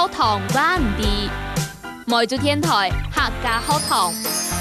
學堂灣地，梅州電台客家學堂。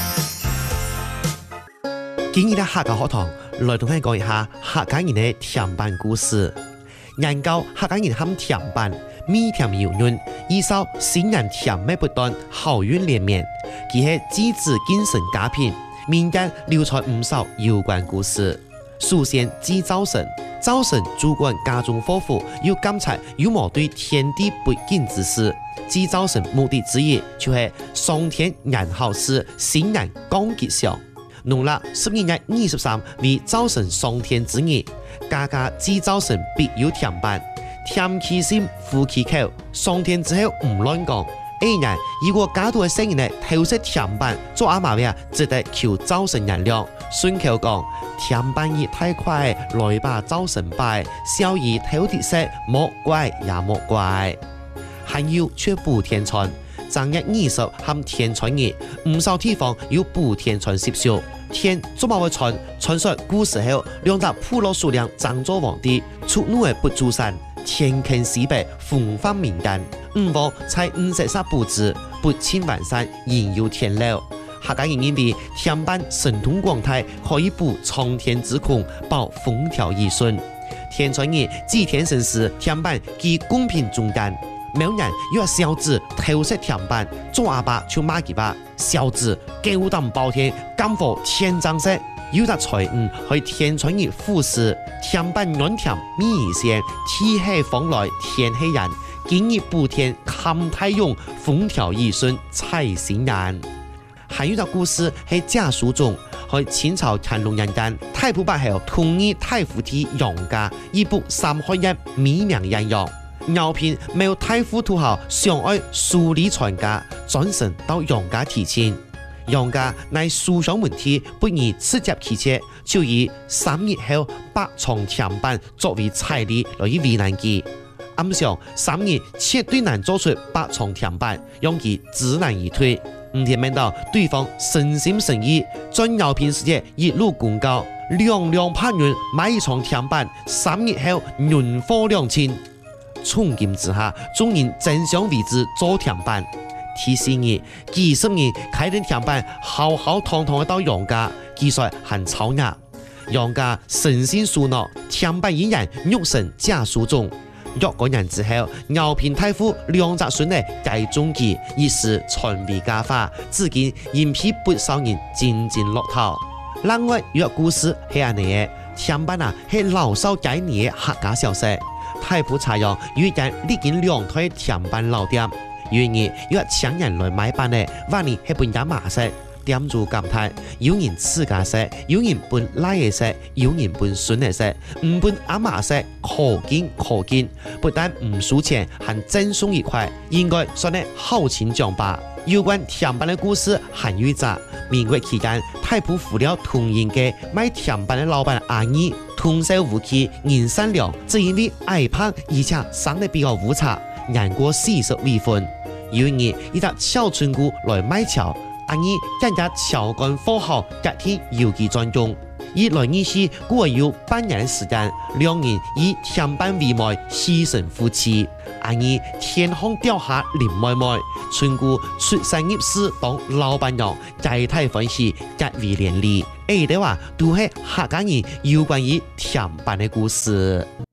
今日嘅客家學堂來同你講一下客家人嘅甜辦故事。研究客家人喊甜辦，味甜油潤，以受新人甜美不斷，好運連綿。佢係資質精神佳品，民間流傳唔少有關故事。首先祭灶神，灶神主管家中禍福，要監察有冇對天地不敬之事。祭灶神目的之一就係上天言好事，新人講吉祥。農曆12月23為灶神上天之日，家家祭灶神必有甜辦，甜其心，苦其口。上天之後唔亂講。人如果家度嘅生人偷食甜辦，做阿媽嘅值得求灶神原諒。順口講，甜辦熱太快，來把灶神拜。小兒偷啲食，莫怪也莫怪。還有卻補天穿。正月20喊天穿日，唔少地方有補天穿習俗。天做乜會穿？傳說古時候兩隻普羅數量爭做皇帝，出怒嘅不主山，天坑西北，風放民間。王在50布置，不千萬山，仍有天漏。客家人認為甜辦神通廣大，可以補蒼天之空，保風調雨順。天穿日祭天神時，甜辦既公平中間。某人要小子偷食甜辦，做阿爸就罵佢吧。小子狗膽包天，敢火天將色。有隻財誤去天穿日富士，甜辦軟甜蜜而鮮，天氣風來天氣人。今日補天冚太陽，風調雨順財新人。還有隻故事係賈書中，喺清朝乾隆年間，太仆伯後同意太傅弟楊家，以補3開一美名人用。牛片沒有太傅土豪想愛樹立傳家，轉身到楊家提親。楊家乃書香門第，不宜直接妻妾，就以3日後白床甜辦作為彩禮來以為難佢。暗想3日絕對難做出白床甜辦，讓佢知難而退。唔聽聞到對方誠心誠意，將牛片事業一路公告，兩百元買一床甜辦，3日後銀貨兩千。從今之下，眾人爭相為之做甜辦。第4日，幾十人開定甜辦，浩浩蕩蕩到楊家，技術很超額。楊家誠心屬諾，甜辦依然肉身賈書中。若干人之後，牛片太傅2隻孫呢繼中期，一時傳為佳話，至今仍被不少人津津樂道。另外有個故事係咁嘅，甜辦係老少皆宜嘅客家小食。太仆茶陽有一間歷經2代甜辦老店，有一日有請人來買辦呢，話你係本家媽食。店主感嘆：有人自家食，有人本奶嘅食，有人本孫嘅食，唔本阿媽食，可見可見。不但唔輸錢，還贈送一塊，應該算係好錢獎吧。有關甜辦嘅故事還有一則。民國期間，太仆扶了同仁嘅賣甜辦嘅老闆阿姨，通宵無期，人善良，只因為矮胖而且生得比較烏差，年過40未婚。有一日，一隻小村姑來買橋。阿姨更加橋杆貨好，隔天郵寄轉用。一來二去過有半年的時間，兩人以甜辦為媒，犧牲夫妻。阿姨天空掉下林妹妹，村姑出身入仕當老闆娘，皆大歡喜，結為連理。的話都係客家人有關於甜辦的故事。